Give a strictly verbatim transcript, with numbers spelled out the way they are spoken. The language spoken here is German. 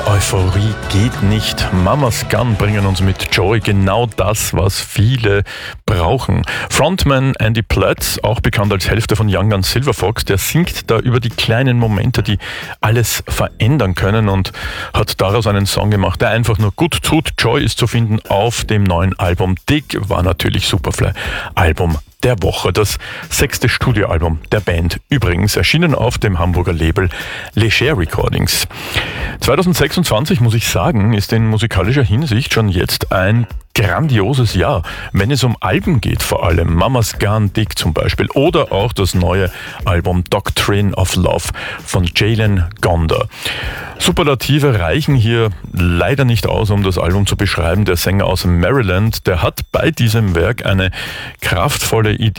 Mehr Euphorie geht nicht. Mama's Gun bringen uns mit Joy genau das, was viele brauchen. Frontman Andy Platz, auch bekannt als Hälfte von Young Guns Silver Fox, der singt da über die kleinen Momente, die alles verändern können, und hat daraus einen Song gemacht, der einfach nur gut tut. Joy ist zu finden auf dem neuen Album. Dick war natürlich Superfly. Album der Woche, das sechste Studioalbum der Band. Übrigens erschienen auf dem Hamburger Label Leger Recordings. zwanzig sechsundzwanzig, muss ich sagen, ist in musikalischer Hinsicht schon jetzt ein grandioses Jahr, wenn es um Alben geht, vor allem Mama's Gun, Dick zum Beispiel, oder auch das neue Album Doctrine of Love von Jalen Gonder. Superlative reichen hier leider nicht aus, um das Album zu beschreiben. Der Sänger aus Maryland, der hat bei diesem Werk eine kraftvolle Idee